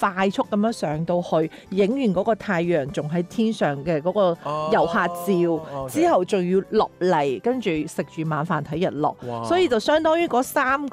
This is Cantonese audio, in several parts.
快速咁樣上到去，影完嗰個太陽仲喺天上嘅嗰個遊客照，之後仲要落嚟，跟住食住晚飯睇日落，所以就相當於嗰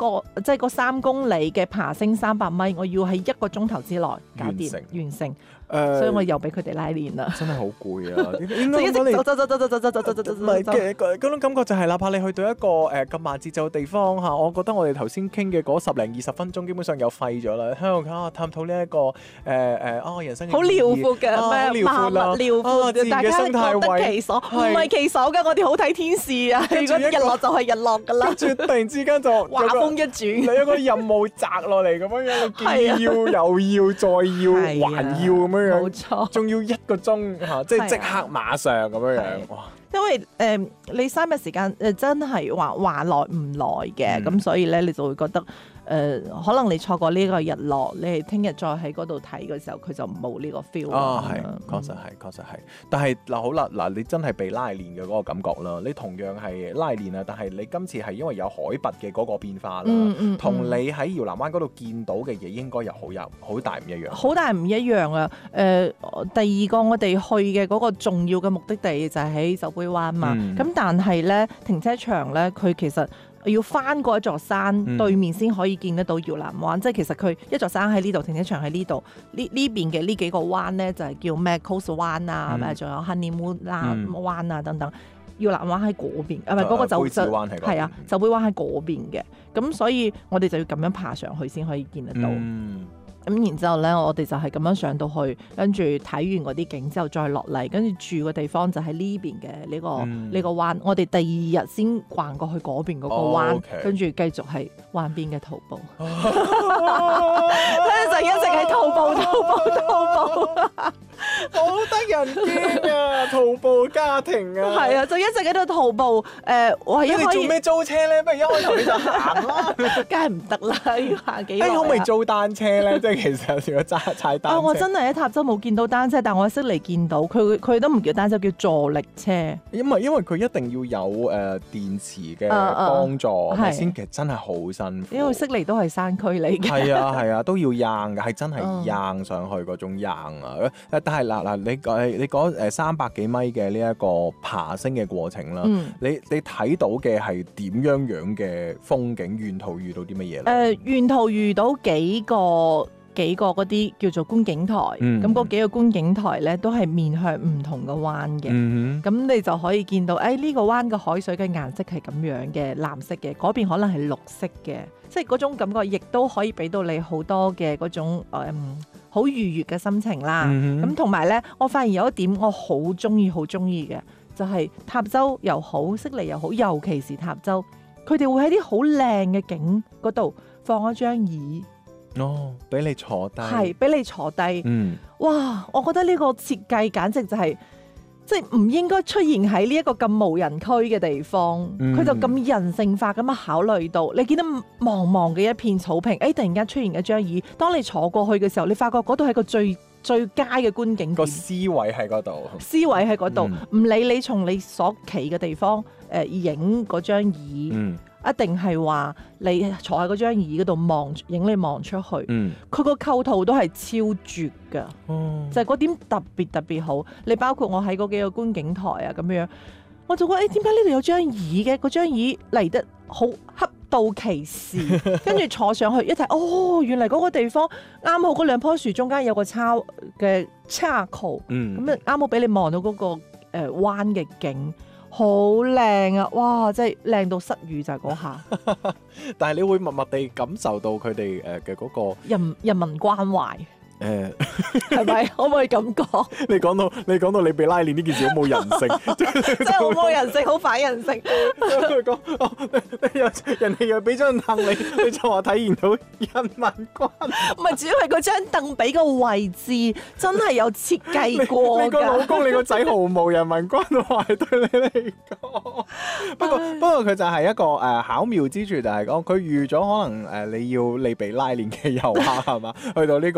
3公里嘅爬升300米，我要喺1個鐘頭之內搞掂完成。所以我又俾佢哋拉練啦， 真係好攰啊！ 就一直走，唔係嘅嗰種感覺就係，哪怕你去到一個咁慢節奏嘅地方嚇，我覺得我哋頭先傾嘅嗰10零20分鐘，基本上又廢咗啦。喺度探討呢一個人生好遼闊嘅咩？萬物遼闊，大家覺得其所，唔係其所嘅。我哋好睇天視啊！如果日落就係日落㗎啦。 跟住突然之間就畫風一轉， 你有個任務擲落嚟咁樣，既要又要再要還要咁樣。 冇錯， 仲要1個鐘嚇，即係即刻馬上咁樣樣，哇！ 因為你3日時間真係話耐唔耐嘅，咁所以咧你就會覺得可能你錯過呢個日落，你係聽日再喺嗰度睇嘅時候，佢就冇呢個 feel 啦。 係，確實係。但係嗱好啦，嗱你真係被拉練嘅嗰個感覺啦，你同樣係拉練啊，但係你今次係因為有海拔嘅嗰個變化啦，同你喺搖籃灣嗰度見到嘅嘢應該有好大唔一樣。好大唔一樣啊！ 第二個我哋去嘅嗰個重要嘅目的地就係喺酒杯灣嘛，咁但係咧停車場咧，佢其實要翻過一座山對面先可以見得到搖籃灣，即係其實佢一座山喺呢度，停車場喺呢度，呢邊嘅呢幾個灣咧就係叫咩 Coast 灣啊，仲有 Honeymoon 灣啊等等。搖籃灣喺嗰邊，唔係嗰個酒杯灣係啊，酒杯灣喺嗰邊嘅，咁所以我哋就要咁樣爬上去先可以見得到。咁然之後咧，我哋就係咁樣上到去，跟住睇完嗰啲景之後再落嚟，跟住住個地方就喺呢邊嘅呢個灣。我哋第2日先逛過去嗰邊嗰個灣，跟住繼續係灣邊嘅徒步，所以就一直喺徒步。 好得人驚啊！徒步家庭啊， 係啊，就一直喺度徒步。我係一開始你做咩租車咧？不如一開頭你就行啦， 梗係唔得啦，要行幾耐？ 可唔可以租單車咧？即係其實如果踩單車， 我真係喺塔州冇見到單車，但我喺悉尼見到佢都唔叫單車，叫助力車。因為佢一定要有電池嘅幫助，先其實真係好辛苦。 因為悉尼都係山區嚟嘅。 係啊，都要硬嘅，係真係硬上去嗰種硬啊！但係嗱，你講300幾米嘅呢一個爬升嘅過程啦，你睇到嘅係點樣嘅風景？沿途遇到啲乜嘢咧？ 沿途遇到幾個嗰啲叫做觀景台，咁嗰幾個觀景台咧都係面向唔同嘅灣嘅，咁你就可以見到，呢個灣嘅海水嘅顏色係咁樣嘅，藍色嘅，嗰邊可能係綠色嘅，即係嗰種感覺，亦都可以俾到你好多嘅嗰種好愉悅嘅心情啦。咁同埋咧，我發現有一點我好中意嘅，就係塔州又好，悉尼又好，尤其是塔州，佢哋會喺啲好靚嘅景嗰度放一張椅。 俾你坐低， 係俾你坐低。哇！我覺得呢個設計簡直就係即係唔應該出現喺呢一個咁無人區嘅地方，佢就咁人性化咁樣考慮到。你見到茫茫嘅一片草坪，突然間出現一張椅，當你坐過去嘅時候，你發覺嗰度係個最佳嘅觀景點， 個思維喺嗰度， 唔理你從你所企嘅地方影嗰張椅。一定係話你坐喺嗰張椅嗰度影你望出去，佢個構圖都係超絕㗎，就係嗰點特別好。你包括我喺嗰幾個觀景台啊咁樣，我就覺得點解呢度有張椅嘅？嗰張椅嚟得好恰到其時，跟住坐上去一睇，原嚟嗰個地方啱好嗰2棵樹中間有個叉嘅岔口，咁啱好俾你望到嗰個灣嘅景。好靚啊！哇，真係靚到失語就係嗰下。 但係你會默默地感受到佢哋嘅嗰個人民關懷。係咪？可唔可以咁講？ 你講到你被拉練呢件事好冇人性， 真係好冇人性，好反人性。 佢講人哋又俾張凳你就話體驗到人民關懷。 唔係，主要係嗰張凳俾個位置真係有設計過㗎。 你個老公你個仔毫無人民關懷對你嚟講。不過佢就係一個巧妙之處，就係講佢預咗可能你被拉練嘅遊客係嘛，去到呢個 moment。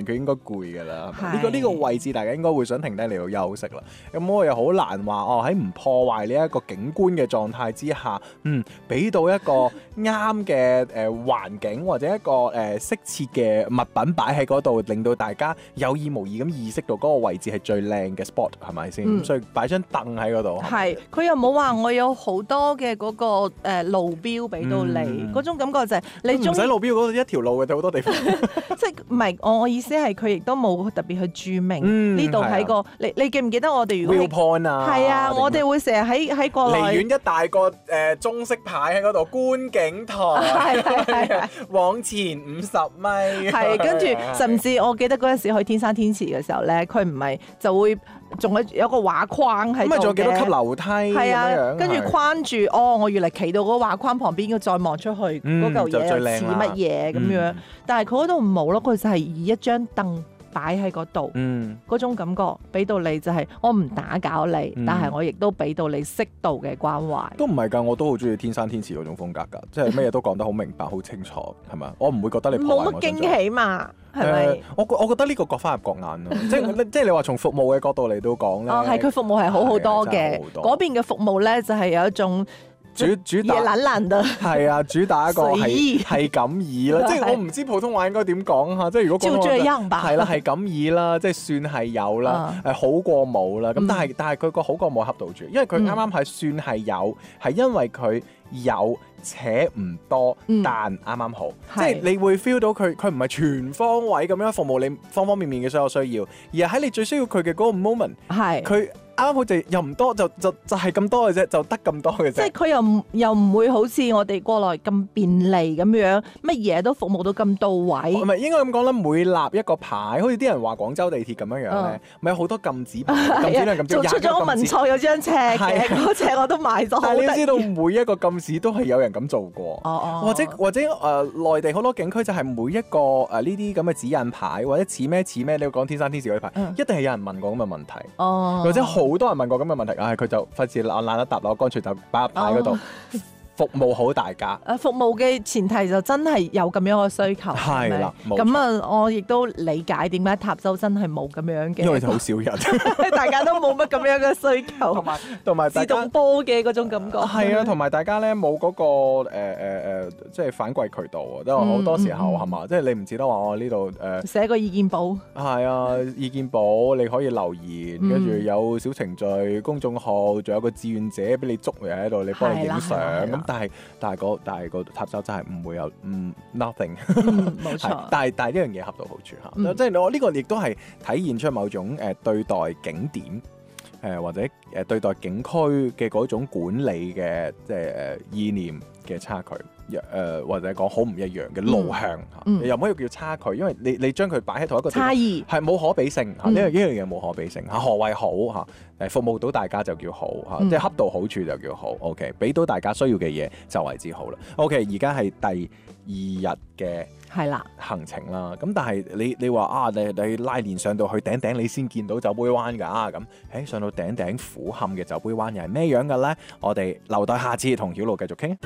佢應該攰㗎啦。 係呢個位置大家應該會想停低嚟到休息啦。咁我又好難話喺唔破壞呢一個景觀嘅狀態之下，俾到一個啱嘅環境或者一個適切嘅物品擺喺嗰度，令到大家有意無意咁意識到嗰個位置係最靚嘅 spot 係咪先？咁所以擺張凳喺嗰度。 係，佢又冇話我有好多嘅嗰個路標俾到你，嗰種感覺就係你唔使路標嗰度一條路嘅，好多地方。 即係唔係我意思係佢亦都冇特別去注明呢度喺個你記唔記得我哋如果 View point 啊？ 係啊，我哋會成日喺國內離遠一大個中式牌喺嗰度觀景台，係往前50米。 係跟住甚至我記得嗰陣時去天山天池嘅時候咧，佢唔係就會仲有個畫框喺度嘅， 咁咪仲有幾多級樓梯咁樣， 跟住框住我原來企到嗰個畫框旁邊，再望出去嗰嚿嘢似乜嘢咁樣，但係佢嗰度冇咯，佢就係以一張凳擺喺嗰度，嗰種感覺俾到你就係我唔打攪你，但係我亦都俾到你適度嘅關懷。 都唔係㗎，我都好中意天山天池嗰種風格㗎，即係乜嘢都講得好明白、好清楚，係咪？我唔會覺得你破壞我。 冇乜驚喜嘛，係咪？ 我覺得呢個各花入各眼咯，即係你話從服務嘅角度嚟到講咧， 係佢服務係好好多嘅，嗰邊嘅服務咧就係有一種。 主打嘢懶懶的， 係啊，主打一個係咁意啦，即係我唔知普通話應該點講嚇，即係如果就這樣吧， 係啦，係咁意啦，即係算係有啦，好過冇啦。咁但係佢個好過冇恰到住，因為佢啱啱係算係有，係因為佢有且唔多，但啱啱好，即係你會 feel 到佢唔係全方位咁樣服務你方方面面嘅所有需要，而係喺你最需要佢嘅嗰個 moment， 係佢。啱啱好就又唔多，就係咁多嘅啫，就得咁多嘅啫。即係佢又唔會好似我哋國內咁便利咁樣，乜嘢都服務到咁到位。唔係應該咁講啦，每立一個牌，好似啲人話廣州地鐵咁樣樣咧，咪有好多禁止牌，禁止咧， 做出咗個文創有張尺嘅，嗰尺我都買咗。 但係你要知道，每一個禁止都係有人咁做過，或者內地好多景區就係每一個呢啲咁嘅指引牌，或者似咩，你要講天山天池嗰啲牌，一定係有人問過咁嘅問題，或者好多人問過咁嘅問題，佢就費事懶得答啦，乾脆就擺入牌嗰度，服務好大家。 服務嘅前提就真係有咁樣嘅需求， 係啦。 咁啊，我亦都理解點解塔州真係冇咁樣嘅， 因為好少人， 大家都冇乜咁樣嘅需求， 同埋自動波嘅嗰種感覺。 係啊，同埋大家咧冇嗰個即係反饋渠道啊，即係好多時候係嘛，即係你唔似得話我呢度寫個意見簿。係啊， 意見簿你可以留言，跟住有小程序、公眾號，仲有個志願者俾你捉嚟喺度，你幫你影相咁。但係個塔州真係唔會有nothing， 冇錯。 但係呢樣嘢恰到好處嚇，即係我呢個亦都係體現出某種對待景點或者對待景區嘅嗰種管理嘅即係意念嘅差距。或者講好唔一樣嘅路向又唔可以叫差距，因為你將佢擺喺同一個差異係冇可比性呢樣嘢冇可比性嚇。何謂好嚇？服務到大家就叫好嚇，即係恰到好處就叫好。OK， 俾到大家需要嘅嘢就為之好啦。OK， 而家係第2日嘅行程啦。咁但係你話你拉鏈上到去頂你先見到酒杯灣㗎咁，上到頂俯瞰嘅酒杯灣又係咩樣嘅咧？我哋留待下次同曉露繼續傾。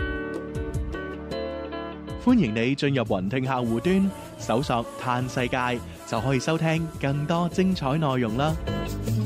歡迎你進入雲聽客戶端，搜索嘆世界就可以收聽更多精彩內容啦。